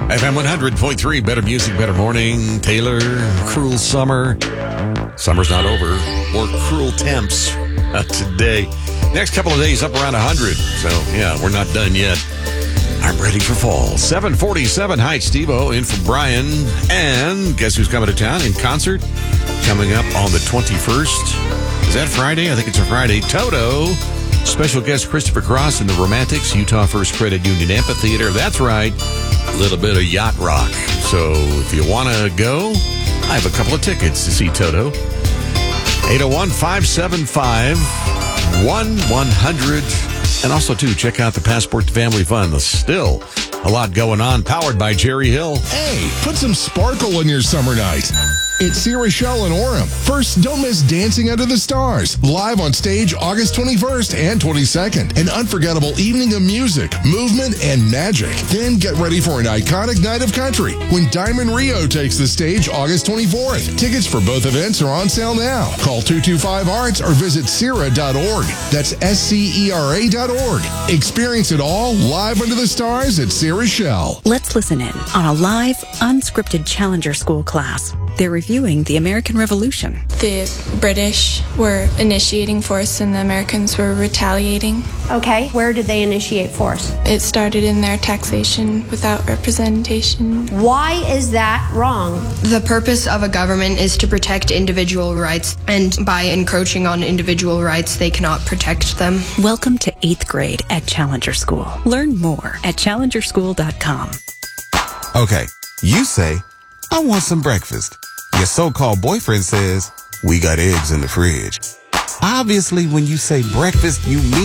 FM 100.3, better music, better morning. Taylor, cruel summer. Summer's not over. More cruel temps today. Next couple of days up around 100. So, yeah, we're not done yet. I'm ready for fall. 747. Hi, Steve-O, in for Brian. And guess who's coming to town in concert? Coming up on the 21st. Is that Friday? I think it's a Friday. Toto. Special guest Christopher Cross and the Romantics, Utah First Credit Union Amphitheater. That's right. A little bit of yacht rock. So if you want to go, I have a couple of tickets to see Toto. 801-575-1100. And also, too, check out the Passport to Family Fun. There's still a lot going on, powered by Jerry Hill. Hey, put some sparkle in your summer night. It's Sierra Shell in Orem. First, don't miss Dancing Under the Stars. Live on stage August 21st and 22nd. An unforgettable evening of music, movement, and magic. Then get ready for an iconic night of country when Diamond Rio takes the stage August 24th. Tickets for both events are on sale now. Call 225-ARTS or visit Sierra.org. That's SCERA.org. Experience it all live under the stars at Sierra Shell. Let's listen in on a live, unscripted Challenger School class. They're reviewing the American Revolution. The British were initiating force and the Americans were retaliating. Okay, where did they initiate force? It started in their taxation without representation. Why is that wrong? The purpose of a government is to protect individual rights, and by encroaching on individual rights, they cannot protect them. Welcome to 8th grade at Challenger School. Learn more at challengerschool.com. Okay, you say, I want some breakfast. Your so-called boyfriend says, we got eggs in the fridge. Obviously, when you say breakfast, you mean